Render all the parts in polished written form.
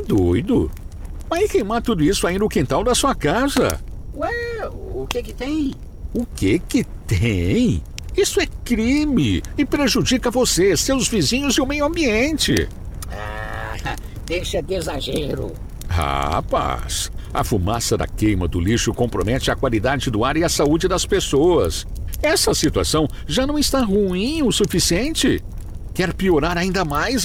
doido? Vai queimar tudo isso aí no quintal da sua casa. Ué, o que tem? O que tem? Isso é crime e prejudica você, seus vizinhos e o meio ambiente. Deixa de exagero. Rapaz, a fumaça da queima do lixo compromete a qualidade do ar e a saúde das pessoas. Essa situação já não está ruim o suficiente? Quer piorar ainda mais,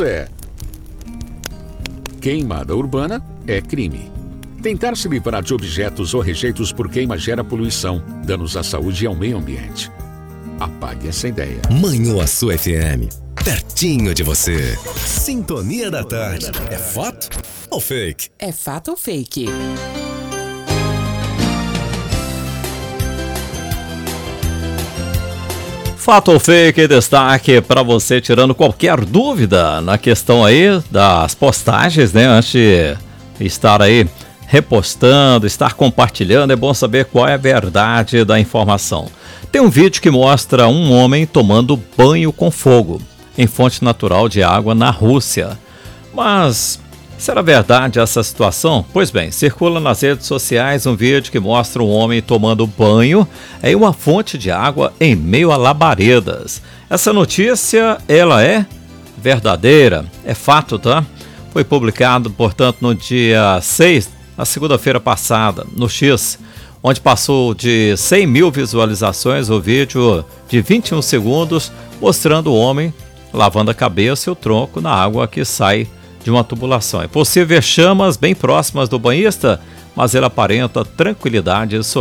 Queimada urbana é crime. Tentar se livrar de objetos ou rejeitos por queima gera poluição, danos à saúde e ao meio ambiente. Apague essa ideia. Manhuaçu FM, pertinho de você. Sintonia da tarde. É fato ou fake? É fato ou fake? Fato ou fake, destaque para você, tirando qualquer dúvida na questão aí das postagens, né? Antes de estar aí repostando, estar compartilhando, é bom saber qual é a verdade da informação. Tem um vídeo que mostra um homem tomando banho com fogo em fonte natural de água na Rússia. Mas será verdade essa situação? Pois bem, circula nas redes sociais um vídeo que mostra um homem tomando banho em uma fonte de água em meio a labaredas. Essa notícia, ela é verdadeira, é fato, tá? Foi publicado, portanto, no dia 6, na segunda-feira passada, no X, onde passou de 100 mil visualizações o vídeo de 21 segundos, mostrando o homem lavando a cabeça e o tronco na água que sai de uma tubulação. É possível ver chamas bem próximas do banhista, mas ele aparenta tranquilidade